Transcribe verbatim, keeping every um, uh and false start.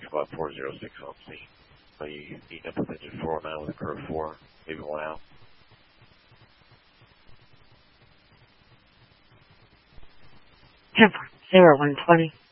squad four zero six on scene. So you need up with engine four oh nine with a curve four, maybe one out. ten four zero one twenty.